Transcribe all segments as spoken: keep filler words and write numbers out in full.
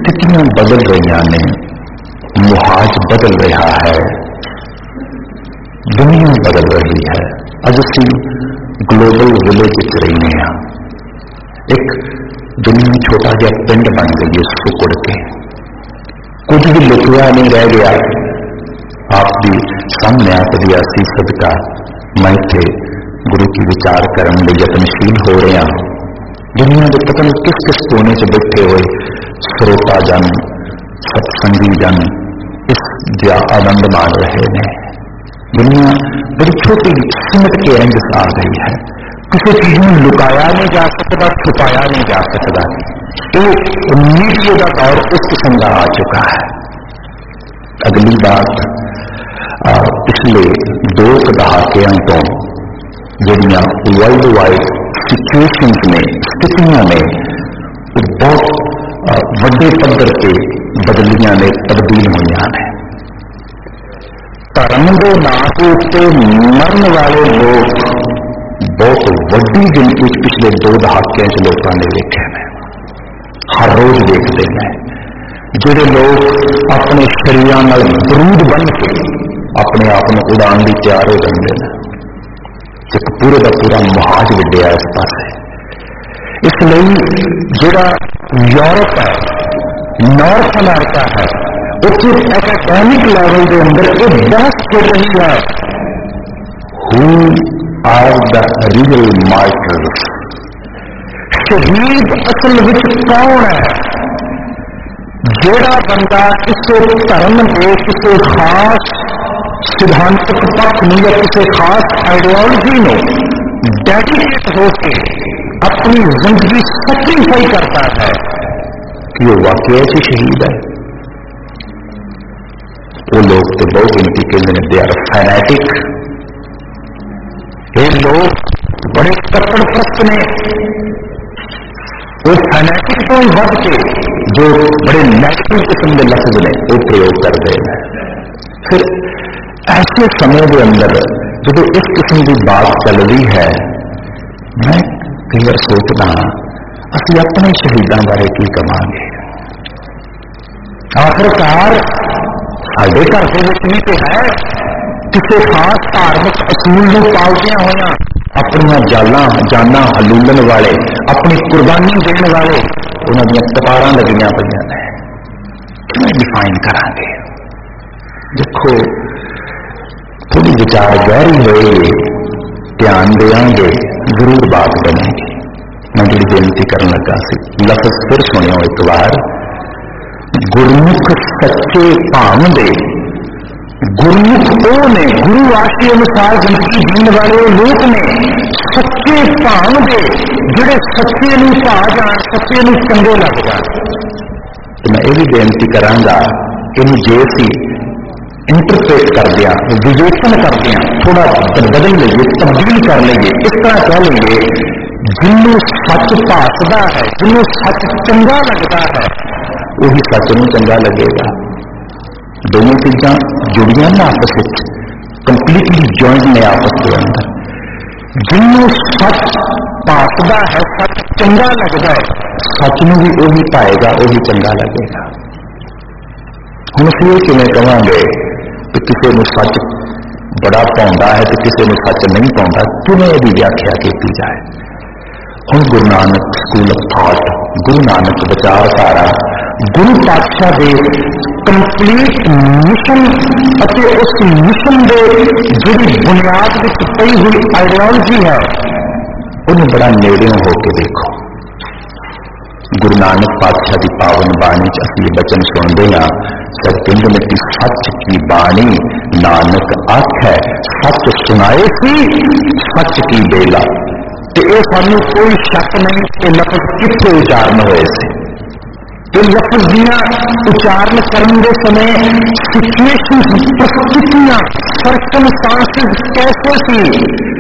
स्थितियां बदल रही ने, मुहाज बदल रहा है, दुनिया बदल रही है। अज असी ग्लोबल विलेज च रही हैं। एक दुनिया छोटा जहा पिंड बन गई है सुकुड़ के, कुछ भी लुकया नहीं रह गया। आप भी सामने आप दिया सी सदका मैं इत्थे गुरु की विचार करने में यत्नशील हो रहा हूं। दुनिया के पता नहीं किस किस कोने से बैठे हुए श्रोता जन, सत्संगी जन इस दिया आनंद मान रहे हैं। दुनिया बड़ी छोटी सिमट के इंज आ गई है। किसी चीज में लुकाया नहीं जा सकता, छुपाया नहीं जा सकता। तो मीडिया का दौर उस किस्म का आ चुका है। अगली बात, पिछले दो दहाकियां तो जड़ियां वर्ल्ड वाइड सिचुएशंस में, स्थितियां ने बहुत वड्डे पद्धर से बदलियां ने, तब्दील हुई ने। धर्म के नाम के उत्ते मरन वाले लोग बहुत वड्डी गिनती पिछले दो दहाकियां च लोगों ने देखे हैं, हर रोज देखते हैं। जिहड़े लोग अपने शरीरों नाल बरूद बन के अपने आप को उड़ान की तैयार हो जाते हैं। एक पूरे का पूरा मुहाज विड्या इस पास। इसलिए जिहड़ा यूरोप है, नॉर्थ अमेरिका है, उसके एकेडमिक लेवल के अंदर एक बहस चल रही है, who are the real martyrs. शहीद असल विच कौन है? जेड़ा बंदा किसी धर्म के किसी खास सिद्धांतक पक्ष में या किसी खास आइडियोलॉजी में डेडिकेट होकर अपनी जिंदगी सैक्रिफाई करता है कि वो वाकई से शहीद है। वो लोग तो बहुत गिनती के लिए दे आर फैनेटिक। ये लोग बड़े कट्टरप्रस्त ने। वो फैनेटिक तो ही बढ़ के जो बड़े नेगेटिव किस्म के लफ्ज ने वो प्रयोग करते हैं। फिर ऐसे समय के अंदर जो इस किस्म की बात चल रही है, मैं कई बार सोचता हाँ असं अपने शहीदों बारे की कहांगे। आखिरकार साढ़े घर के भी तो है किसी खास धार्मिक असूल को पालदिया हुआ अपन जाना जाना हलूलन वाले, अपनी कुर्बानी देने वाले, उन्होंने कतारां लगियां पईयां ने। किवें डिफाइन करांगे? देखो थोड़ी विचार गहरी होएगी, ध्यान देंगे, जरूर बात बनेगी। मैं जी बेनती करन लगा सी, लफ्ज फिर सुनियो एक बार। गुरमुख सच्चे भाव दे। गुरमुख वो ने, गुरु आशे अनुसार जिंदगी जीने वाले लोग ने, सच्चे भाव दे, जिहड़े सच्चे नूं भा जाण, सच्चे नूं चंगे लग जाण। तो मैं ये भी बेनती करांगा, इन्हूं जे असीं इंटरप्रेट करदे हां, विवेचन करदे हां, थोड़ा बदल लईए, तब्दील कर लईए। इस तरह कह लईए, जिन्हों सच भासदा है, जिन्हों सच चंगा लगता है, वही सच नूं चंगा लगेगा। दोनों चीज़ां जुड़ियां ना आपस में, कंप्लीटली जॉइंट ने आपस के अंदर। जिन्हों सच भासदा है, सच चंगा लगता है, सच नूं भी वही पाएगा, वही चंगा लगेगा। हम असीं ये किवें कहांगे कि किसी नूं सच बड़ा पाउंदा है तो किसी नूं सच नहीं पाउंदा? किवें इहदी व्याख्या की जाए? हम Guru Nanak school of thought, Guru Nanak विचारधारा, गुरु पातशाह के कंप्लीट मिशन अते उस मिशन के जिहड़ी बुनियाद विच पई हुई आइडियोलॉजी है, उन्हें बड़ा नेड़े होकर देखो। गुरु नानक पातशाह की पावन बाणी च असीं बचन सुनते हैं, सब कहते हैं कि सच की बाणी नानक आखै, सच सुनाए सी सच की बेला। तो यह सानू कोई शक नहीं कि लफ्ज कितने उच्चारण हुए थे। तो लफ्ज दियां उच्चारण करने के समय सिचुएशन, परिस्थितियां, सर्कमस्टांसेस कैसे सी।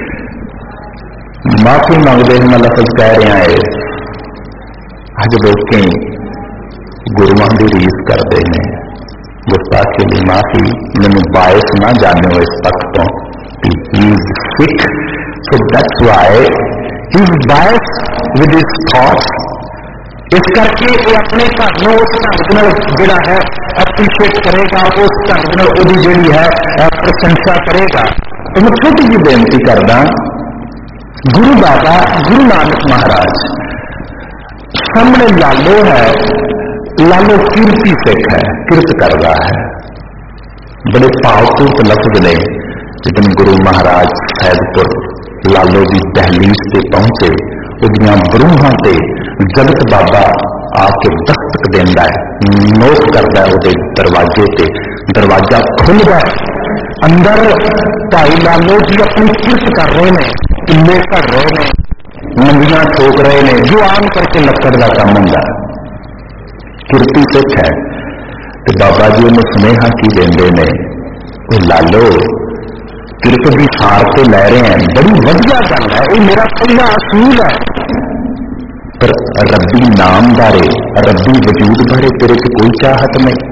माफी मांगते मैं लफ्ज कह रहा है। अज लोग गुरुआं की रीस करते हैं, गुस्ताखी की माफी, मैंने बायस ना जाने हो इस पक्ष तो he is Sikh, so that's why he is biased with his thoughts, इस करके ये अपने घर में उस ढंग नाल जिहड़ा है एप्रीशिएट करेगा, उस ढंग नाल उहदी जिहड़ी है प्रशंसा करेगा। तो मैं छोटी जी बेनती करदा, गुरु बाबा गुरु नानक महाराज सामने लालो है, लालो कीर्ति सिख है, किरत करता है। बड़े भावपूर्त लफ्ज ने जिदन गुरु महाराज सैदपुर लालो की दहलीज से पहुंचे, उदियां बरूहां से जगत बाबा आके दस्तक देंदा है, नोक करता है उहदे दरवाजे से, दरवाजा खुलदा है, अंदर भाई लालो जी अपनी किरत कर रहे हैं, किले कर रहे हैं, मंदियां ठोक रहे हैं, जो आम करके लक्कड़ का काम होंदा है। किरती सिख है तो बाबा जी उन्हें सुनेहा की देंदे ने, लालो किरत की सार तो लै रहे हैं, बड़ी वधिया गल है, ये मेरा पहला असूल है, पर रब्बी नाम बारे, रब्बी वजूद बारे तेरे से कोई चाहत नहीं।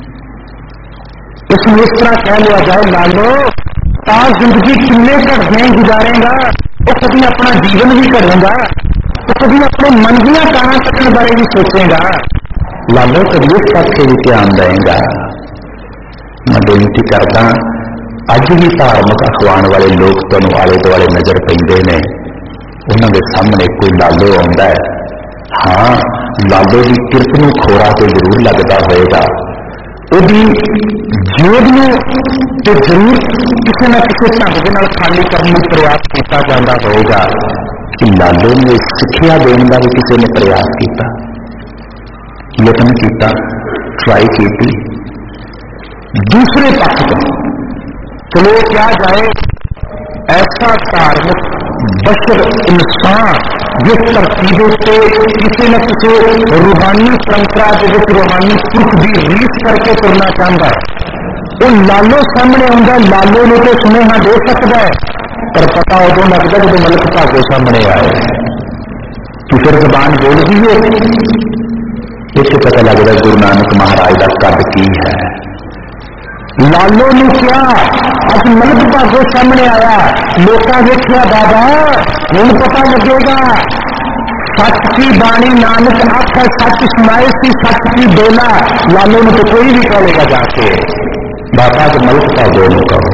इसमें इस तरह कह लिया जाए, लालो ता जिंदगी किन्ने घड़ियां गुजारेगा, वो कभी अपना जीवन भी करेगा, तो कभी अपने मन दियां काना कटन बारे भी सोचेगा, लालो कभी इस पासे भी ध्यान देगा। मैं बेनती करदा, अज भी धार्मिक अखवाण वाले लोग तेन आले दुआले नजर पेंदे ने, उन्होंने सामने कोई लालो आंदा है, हाँ लालो की किरत नूं खोरा तो जरूर लगता होएगा, उहदी जेब नूं तो जरूर किसी न किसी ढंग के नाल खाली करने का प्रयास किया जाता होगा, कि लालो ने सिक्ख्या देने का भी किसी ने प्रयास किया, यत्न किया, ट्राई की। दूसरे पक्ष पर चलो क्या जाए, ऐसा धार्मिक बशर इंसान जिस तरतीबों से किसी न किसी रूहानी परंपरा के रूहानी सुख की रीस करके तुरना चाहता है, वो लालो सामने आंदा, लालो ने तो सुनेहा दे सकता है, पर पता उदों लगता जो मलक भागो सामने आए, तो फिर जबान बोल दी है, इससे पता लगता गुरु नानक महाराज का कद की है। लालो ने क्या अज मलक भागो सामने आया, लोका देखिया बाबा हूं पता लगेगा, सच की बाणी नानक आख सच सुनाए सी, सच की बोला, लालो ने तो कोई भी कहेगा जाके, बाबा जो मलक भागो न कहो,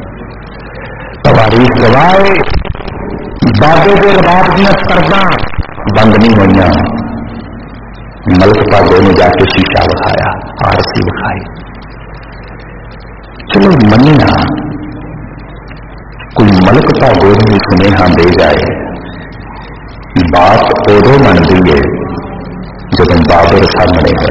तवारीख गवाए बाबे के रबाब दियां तरदा बंद नहीं हुई, मलक भागो ने जाके शीशा विखाया, आरसी विखाई, चलो मनिया कोई मलक भागो भी सुनेहा दे जाए, बात उदों बनती है जब बाबर सामने है,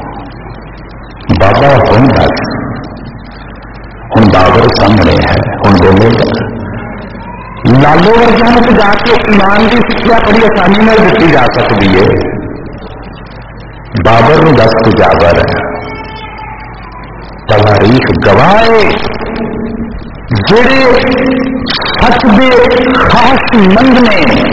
बाबा हुण दस, हुण बाबर सामने है, हुण बोलेगा। लालो वर्गियां तो जाके ईमान की शिक्षा बड़ी आसानी में दी जा सकती है, बाबर नूं दस तो जाबर है, तवारीख गवाए जेड़े सच दे खास मंद ने,